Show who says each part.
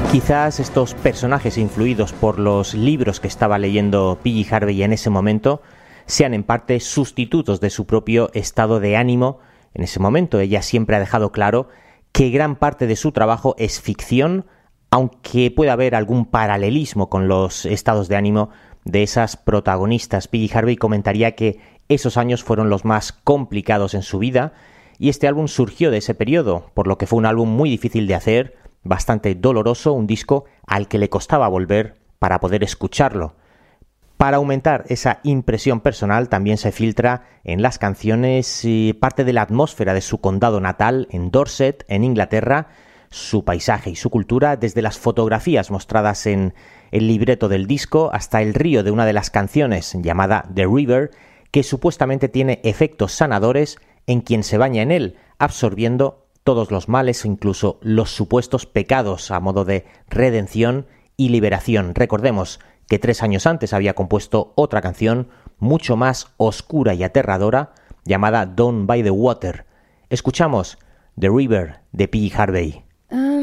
Speaker 1: Quizás estos personajes influidos por los libros que estaba leyendo PG Harvey en ese momento sean en parte sustitutos de su propio estado de ánimo en ese momento. Ella siempre ha dejado claro que gran parte de su trabajo es ficción, aunque pueda haber algún paralelismo con los estados de ánimo de esas protagonistas. PG Harvey comentaría que esos años fueron los más complicados en su vida y este álbum surgió de ese periodo, por lo que fue un álbum muy difícil de hacer, bastante doloroso, un disco al que le costaba volver para poder escucharlo. Para aumentar esa impresión personal también se filtra en las canciones parte de la atmósfera de su condado natal, en Dorset, en Inglaterra, su paisaje y su cultura, desde las fotografías mostradas en el libreto del disco hasta el río de una de las canciones llamada The River, que supuestamente tiene efectos sanadores en quien se baña en él, absorbiendo todos los males, incluso los supuestos pecados, a modo de redención y liberación. Recordemos que 3 años antes había compuesto otra canción mucho más oscura y aterradora llamada Down by the Water. Escuchamos The River de PG Harvey.